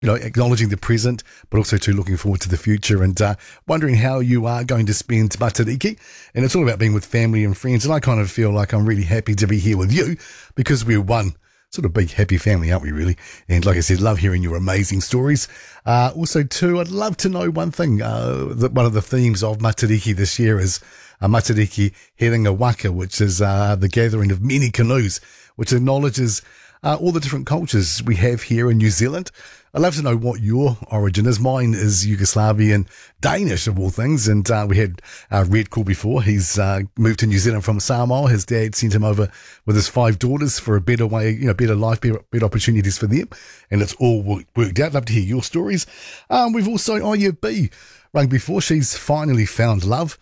acknowledging the present, but also too looking forward to the future and wondering how you are going to spend Matariki. And it's all about being with family and friends. And I kind of feel like I'm really happy to be here with you because we're one sort of big happy family, aren't we, really? And like I said, love hearing your amazing stories. Also, too, I'd love to know one thing. That one of the themes of Matariki this year is Matariki Heringa Waka, which is the gathering of many canoes, which acknowledges all the different cultures we have here in New Zealand. I'd love to know what your origin is. Mine is Yugoslavian, Danish of all things, and we had Red Cool before. He's moved to New Zealand from Samoa. His dad sent him over with his 5 daughters for a better way, better life, better opportunities for them, and it's all worked out. Love to hear your stories. We've also B rung before. She's finally found love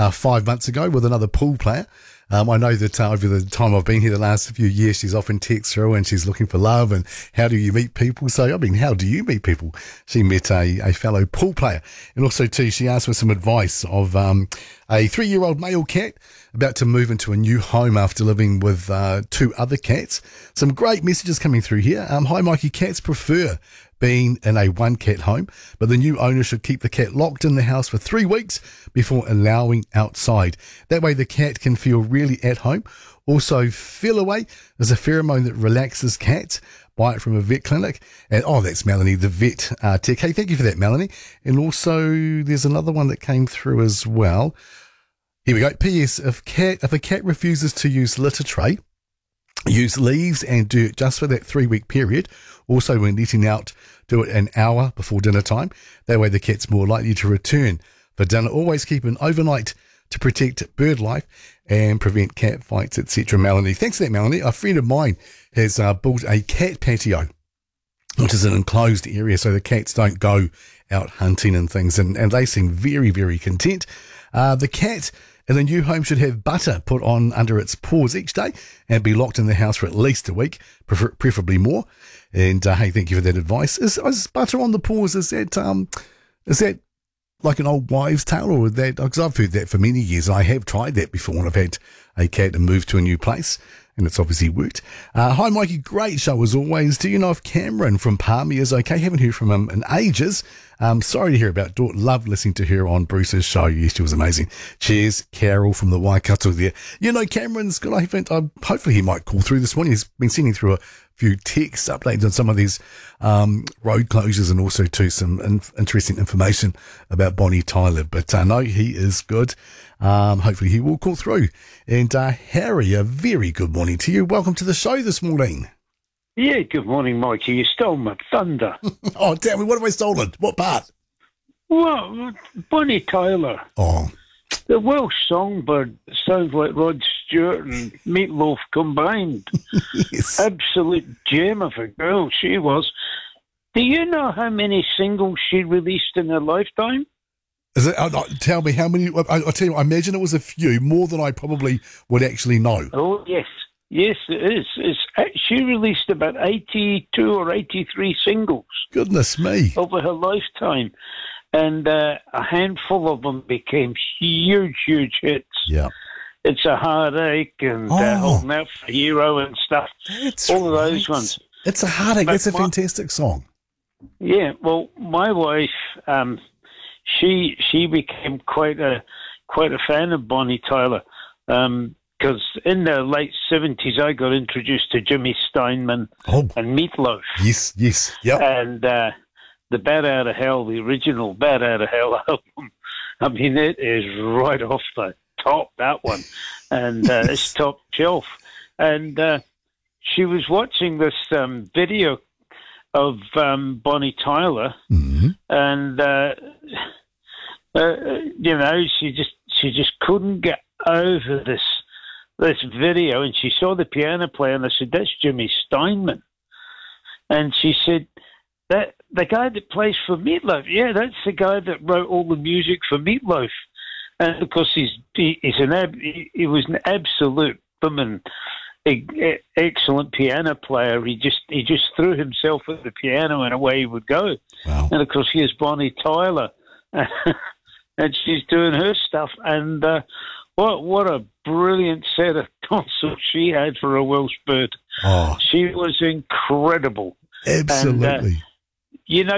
5 months ago with another pool player. I know that over the time I've been here the last few years, she's often texts through and she's looking for love and how do you meet people? So, how do you meet people? She met a fellow pool player. And also, too, she asked for some advice of a 3-year-old male cat about to move into a new home after living with 2 other cats. Some great messages coming through here. Hi, Mikey. Cats prefer being in a 1-cat home, but the new owner should keep the cat locked in the house for 3 weeks before allowing outside. That way the cat can feel really at home. Also, Feel Away is a pheromone that relaxes cats. Buy it from a vet clinic. And that's Melanie, the vet tech. Hey, thank you for that, Melanie. And also, there's another one that came through as well. Here we go. P.S. If a cat refuses to use litter tray, use leaves and dirt just for that 3-week period. Also, when letting out, do it an hour before dinner time. That way the cat's more likely to return for dinner. Always keep an overnight to protect bird life and prevent cat fights, etc. Melanie. Thanks for that, Melanie. A friend of mine has built a cat patio, which is an enclosed area so the cats don't go out hunting and things. And they seem very, very content. The cat in the new home should have butter put on under its paws each day and be locked in the house for at least a week, preferably more. And hey, thank you for that advice. Is butter on the paws, is that like an old wives' tale, or that? Because I've heard that for many years. I have tried that before when I've had a cat and moved to a new place, and it's obviously worked. Hi, Mikey. Great show as always. Do you know if Cameron from Palmy is okay? Haven't heard from him in ages. Sorry to hear about Dort. Loved listening to her on Bruce's show. Yes, she was amazing. Cheers, Carol from the Waikato there. Cameron's good. I think hopefully he might call through this morning. He's been sending through a few text updates on some of these road closures and also too some interesting information about Bonnie Tyler. But no, he is good. Hopefully he will call through. And Harry, a very good morning to you. Welcome to the show this morning. Yeah, good morning, Mikey. You stole my thunder. Oh, tell me, what have I stolen? What part? Well, Bonnie Tyler. Oh. The Welsh songbird sounds like Rod Stewart and Meatloaf combined. Yes. Absolute gem of a girl she was. Do you know how many singles she released in her lifetime? Is it? Tell me how many. I'll tell you, I imagine it was a few, more than I probably would actually know. Oh, yes. Yes, it is. She released about 82 or 83 singles. Goodness me. Over her lifetime. And a handful of them became huge, huge hits. Yeah. It's a Heartache and Holding Out for Hero and stuff. That's all of right. those ones. It's a Heartache. That's a fantastic song. Yeah. Well, my wife, she became quite a fan of Bonnie Tyler. Because in the late 70s, I got introduced to Jimmy Steinman and Meatloaf. Yes, yep. And the Bat Out of Hell, the original Bat Out of Hell album, I mean, it is right off the top, that one. And it's top shelf. And she was watching this video of Bonnie Tyler, and, she just couldn't get over this video, and she saw the piano player, and I said, "That's Jimmy Steinman." And she said, "That the guy that plays for Meatloaf, yeah, that's the guy that wrote all the music for Meatloaf." And of course, he was an absolute excellent piano player. He just threw himself at the piano, and away he would go. Wow. And of course, here's Bonnie Tyler, and she's doing her stuff, and. What a brilliant set of tonsils she had for a Welsh bird. Oh. She was incredible. Absolutely. you know,